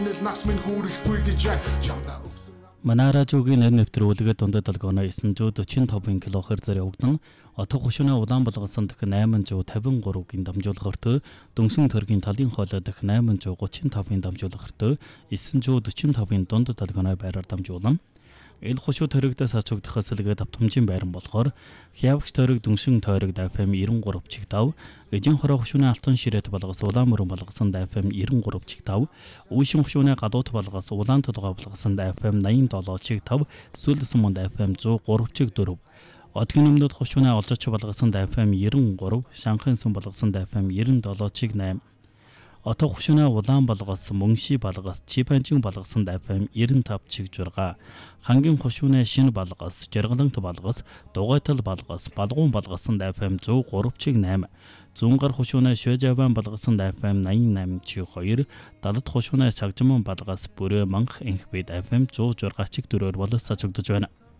Манара жуугийн нэр нэвтрүүлгээд дундад долгооно 945 кГц-ээр явагдан отоо хушууна улаан болгосон дэх 853-гийн дамжуулгарт дөнгсөн төргийн талын хоолой дэх 835-ийн дамжуулгарт 945-ийн дунд долгооно байраар дамжуулан эл хушуу төрөгдөөс ачугдахаас илгээд автомжийн байран болохоор хявагч төрөг дүншин тойрогд FM 93 чиг 5 эжин хороо хушууны алтан ширээт болгосон улаан мөрөн болгосон FM 93 чиг 5 үүшин хушууны гадуут болгосон улаан толгой болгосон FM 87 чиг 5 сүлсэн монд FM 103 чиг 4 Одгийн өмнөд хушууны олжооч болгосон FM 93 шанхайн сүм болгосон FM 97 чиг 8 Отоо хушууна улаан болгосон мөнши болгос чипанжин болгосон FM 95 чиг 6 хангийн хушууны шин болгос жаргалант болгос дугуйтал болгос балгуун болгосон FM 103 чиг 8 зунгар хушууна швежаван болгосон FM 88 чиг 2 далд хушууна сагжмон болгос бүрээ манх инхбид FM 106 чиг 4-оор боловсаж өгдөж байна.